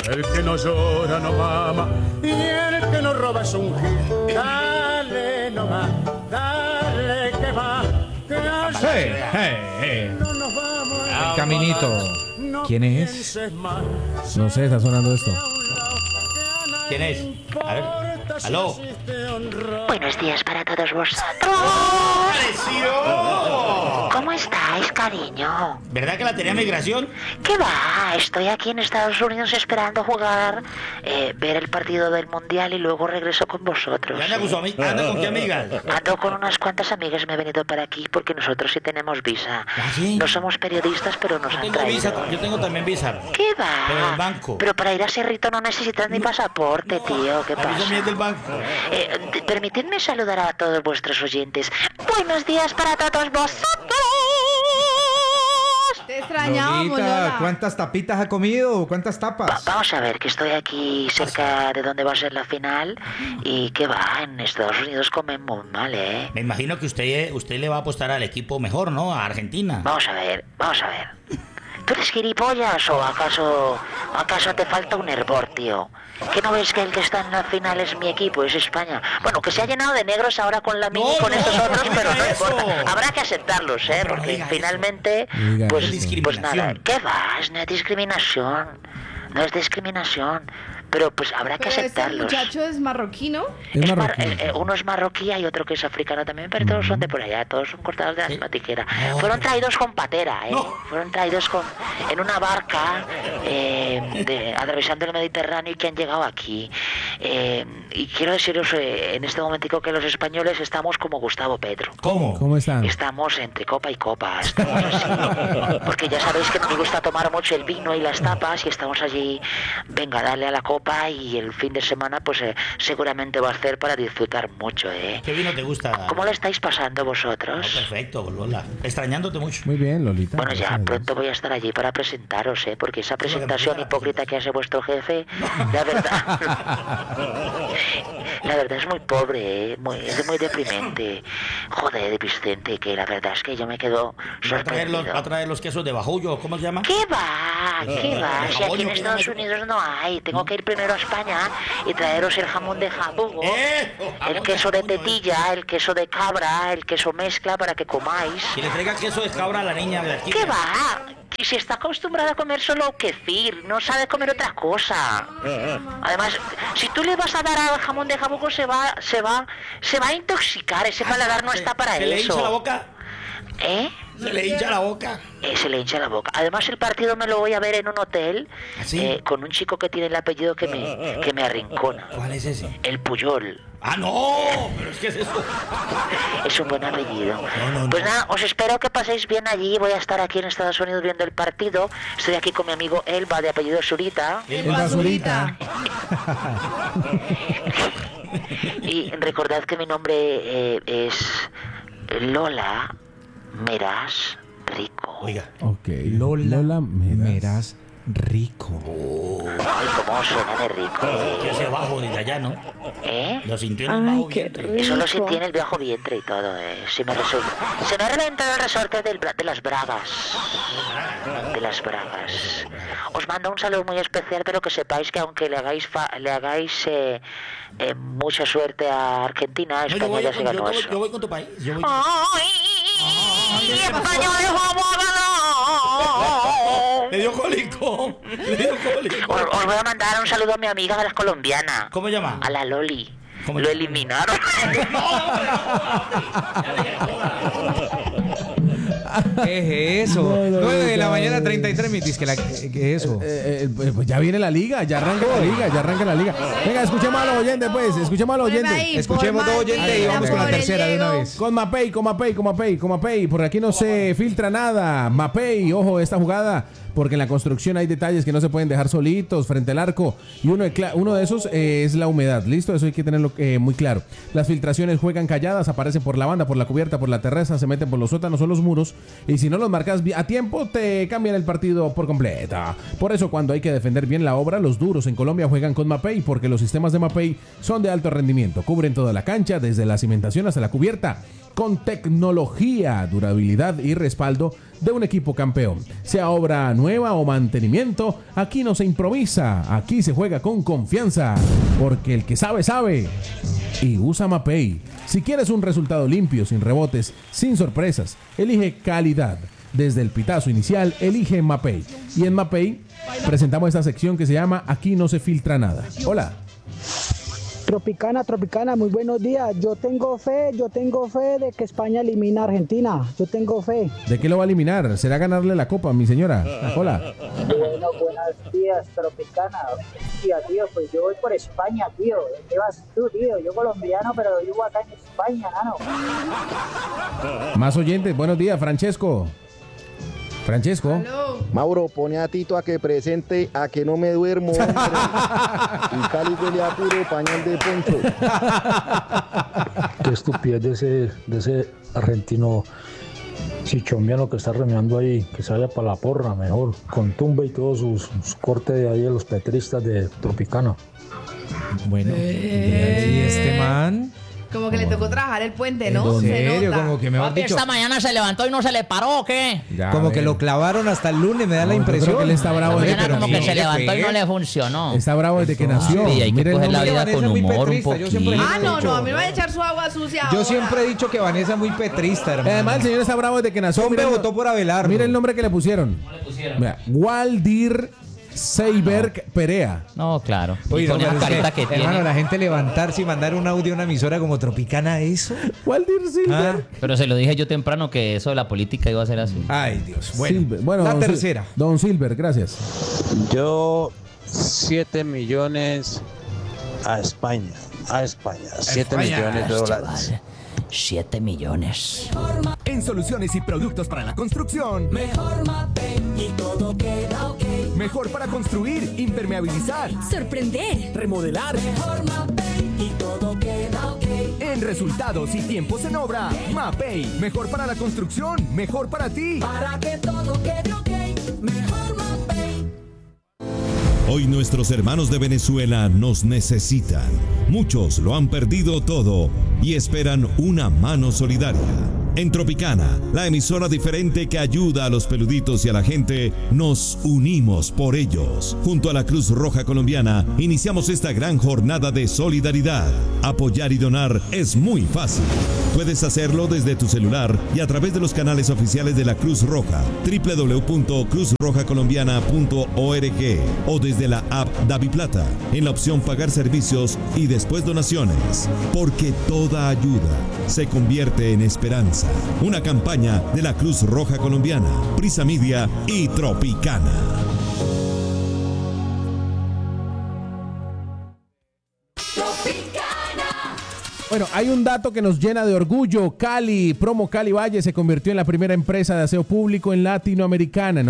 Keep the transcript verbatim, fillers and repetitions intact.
El que no llora no mama y el que no roba es un gil. Dale nomás, dale que va. Hey, hey, hey. El caminito. ¿Quién es? No sé, está sonando esto. ¿Quién es? A ver. ¿Aló? Buenos días para todos vosotros. ¡Apareció! ¿Cómo estáis, cariño? ¿Verdad que la tenía migración? ¿Qué va? Estoy aquí en Estados Unidos esperando jugar, eh, ver el partido del Mundial y luego regreso con vosotros. ¿Y anda con, su ami- anda con qué amiga? Ando con unas cuantas amigas, me he venido para aquí porque nosotros sí tenemos visa. ¿Ah, sí? No somos periodistas, pero nos Yo han tengo traído. visa, yo tengo también visa. ¿Qué va? Pero del banco. Pero para ir a Cerrito no necesitas ni pasaporte, tío. ¿Qué La visa pasa? mía es del banco. Eh, d- permitidme saludar a todos vuestros oyentes. Buenos días para todos vosotros. Te extrañamos, Lolita, Lola. ¿cuántas tapitas ha comido? ¿Cuántas Va- tapas? vamos a ver, que estoy aquí cerca de donde va a ser la final y que va, en Estados Unidos comen muy mal, ¿eh? Me imagino que usted, usted le va a apostar al equipo mejor, ¿no? A Argentina. Vamos a ver, vamos a ver. ¿Tú eres gilipollas o acaso, acaso te falta un hervor, tío? ¿Que no ves que el que está en la final es mi equipo, es España? Bueno, que se ha llenado de negros ahora con la mini y No, con no, estos no otros, diga pero no eso. importa. Habrá que aceptarlos, ¿eh? Pero no Porque diga eso. finalmente, No diga pues, eso. pues Discriminación. nada. ¿Qué va? No es discriminación. No es discriminación. Pero pues habrá que Pero ese aceptarlos. muchacho es marroquino. Es Es mar- marroquí. eh, eh, uno es marroquí y otro que es africano también, pero todos son de por allá, todos son cortados de la Sí. misma tijera. No. Fueron traídos con patera, ¿eh? No. Fueron traídos con en una barca eh, de- atravesando el Mediterráneo y que han llegado aquí. Eh, y quiero deciros eh, en este momentico que los españoles estamos como Gustavo Petro. ¿Cómo? ¿Cómo están? Estamos entre copa y copa, estamos así. Porque ya sabéis que no me gusta tomar mucho el vino y las tapas y estamos allí, venga, dale a la copa y el fin de semana pues eh, seguramente va a ser para disfrutar mucho, ¿eh? ¿Qué vino te gusta? ¿Cómo lo estáis pasando No, vosotros? perfecto, Lola. Extrañándote mucho. Muy bien, Lolita. Bueno, ya Gracias. pronto voy a estar allí para presentaros, ¿eh? Porque esa presentación pueda. hipócrita que hace vuestro jefe, la verdad... La verdad es muy pobre, ¿eh? Muy, es muy deprimente. Joder, Vicente, que la verdad es que yo me quedo ¿Va a traer los, sorprendido. va a traer los quesos de bajullo? ¿Cómo se llama? ¿Qué va? ¿Qué va? Si aquí en Jamón, Estados ¿qué? Unidos no hay. Tengo que ir primero a España y traeros el jamón de jabugo, ¡Eh! Jamón el queso de jabugo, eh. tetilla, el queso de cabra, el queso mezcla para que comáis. Que le traiga queso de cabra a la niña de la esquina. ¿Qué va? Y si está acostumbrada a comer solo kefir, no sabe comer otra cosa. Además, si tú le vas a dar al jamón de jabugo se va, se va, se va a intoxicar. Ese paladar no Se- está para ¿Se le hincha la eso. boca? ¿Eh? ¿Se le hincha la boca? Eh, se le hincha la boca. Además, el partido me lo voy a ver en un hotel ¿Ah, sí? eh, con un chico que tiene el apellido que me, que me arrincona. ¿Cuál es ese? El Puyol. ¡Ah, no! ¿Pero es que es eso? Es un buen apellido. No, no, Pues no. nada, os espero que paséis bien allí. Voy a estar aquí en Estados Unidos viendo el partido. Estoy aquí con mi amigo Elba, de apellido Zurita. El El basurita. Y recordad que mi nombre eh, es Lola Meras Rico. Oiga. Ok. Lola, Lola Meras. Meras Rico. Ay, cómo suena de rico. Que ese bajo desde allá, ¿no? ¿Eh? Lo sintió en el bajo vientre. Eso lo sentí en el viejo vientre y todo, eh. Se me, resol- se me ha reventado el resorte del bra- de las bragas. De las bragas. Os mando un saludo muy especial, pero que sepáis que aunque le hagáis fa- le hagáis eh, eh, mucha suerte a Argentina, No, yo, España voy ya con, se yo, ganó voy- eso. yo voy con tu país. Yo voy ¡Ay! ¡Españoles vamos a ganar! Le dio cólico. Le dio cólico. Os, os voy a mandar un saludo a mi amiga de las colombianas. ¿Cómo se llama? A la Loli. ¿Cómo Lo se- eliminaron. ¿Qué es eso? No, no, nueve de la no, mañana, no. treinta y tres minutos. ¿Qué, la- ¿Qué es eso? Eh, eh, pues ya viene la liga, ya arranca la liga, ya arranca la liga. Venga, escuchemos a los oyentes, pues, escuchemos a los Vuelve oyentes. ahí, Escuchemos por dos oyentes y Martina, vamos con la por el tercera de una Diego. vez. Con Mapei, con Mapei, con Mapei, con Mapei. Por aquí no se filtra nada. Mapei, ojo, esta jugada, porque en la construcción hay detalles que no se pueden dejar solitos frente al arco. Y uno de, cla- uno de esos eh, es la humedad. ¿Listo? Eso hay que tenerlo eh, muy claro. Las filtraciones juegan calladas, aparecen por la banda, por la cubierta, por la terraza, se meten por los sótanos o los muros. Y si no los marcas bi- a tiempo, te cambian el partido por completa. Por eso, cuando hay que defender bien la obra, los duros en Colombia juegan con Mapei, porque los sistemas de Mapei son de alto rendimiento. Cubren toda la cancha, desde la cimentación hasta la cubierta. con tecnología, durabilidad y respaldo de un equipo campeón. Sea obra nueva o mantenimiento, aquí no se improvisa, aquí se juega con confianza, porque el que sabe, sabe. Y usa Mapei. Si quieres un resultado limpio, sin rebotes, sin sorpresas, elige calidad. Desde el pitazo inicial, elige Mapei. Y en Mapei presentamos esta sección que se llama Aquí no se filtra nada. Hola. Tropicana, Tropicana, muy buenos días. Yo tengo fe, yo tengo fe de que España elimina a Argentina. Yo tengo fe. ¿De qué lo va a eliminar? ¿Será ganarle la copa, mi señora? Hola. Bueno, buenos días, Tropicana. Tío, tío, pues yo voy por España, tío. ¿Qué vas tú, tío? Yo colombiano, pero vivo acá en España, nano. Más oyentes, buenos días, Francesco. Francesco. Aló. Mauro, pone a Tito a que presente a que no me duermo, hombre. Y Cali huele a puro pañal de poncho. Qué estupidez de ese, de ese argentino chichombiano que está remando ahí, que se vaya para la porra mejor, con Tumba y todos sus, sus cortes de ahí de los petristas de Tropicana. Bueno, Eh. ¿y este man? Como que le tocó trabajar el puente, ¿no? ¿En Se serio? nota. Como que mejor Papi, dicho, esta mañana se levantó y no se le paró, ¿o qué? Ya, como a que ver. lo clavaron hasta el lunes, me da No, la yo creo impresión. que él está bravo Esta de- mañana pero como que mire, se levantó y pe- no le funcionó. Está bravo desde que nació. Sí, hay que Mire el coger la nombre. vida Vanessa con es muy humor un petrista, yo siempre poquito. Ah, le he no, dicho. no, a mí no me va a echar su agua sucia. Yo ahora. siempre he dicho que Vanessa es muy petrista, hermano. Además, el señor está bravo desde que nació. Hombre Mire el- votó por Abelardo. Mira el nombre que le pusieron. Mira, Waldir Seiberg Perea. No, claro. Oye, Y no, con esa pero es que, carita que hermano, tiene. la gente levantarse y mandar un audio a una emisora como Tropicana, ¿eso? Waldir Silver. Ah. Pero se lo dije yo temprano que eso de la política iba a ser así. Ay, Dios. Bueno, Silver. Bueno, la don Sil- tercera. Don Silver, gracias. Yo, siete millones a España. A España. siete España, millones de dólares. Chaval, siete millones. En soluciones y productos para la construcción. Mejor Mapei y todo queda ok. Mejor para construir, impermeabilizar, Sorprender. remodelar. Mejor Mapei y todo queda ok. En resultados y tiempos en obra, Mapei. Mejor para la construcción, mejor para ti. Para que todo quede ok. Mejor Mapei. Hoy nuestros hermanos de Venezuela nos necesitan. Muchos lo han perdido todo y esperan una mano solidaria. En Tropicana, la emisora diferente que ayuda a los peluditos y a la gente, nos unimos por ellos. Junto a la Cruz Roja Colombiana, iniciamos esta gran jornada de solidaridad. Apoyar y donar es muy fácil. Puedes hacerlo desde tu celular y a través de los canales oficiales de la Cruz Roja, doble u doble u doble u punto cruz roja colombiana punto org, o desde la app DaviPlata, en la opción Pagar servicios y después donaciones. Porque toda ayuda se convierte en esperanza. Una campaña de la Cruz Roja Colombiana, Prisa Media y Tropicana. Bueno, hay un dato que nos llena de orgullo. Cali, Promo Cali Valle se convirtió en la primera empresa de aseo público en Latinoamericana.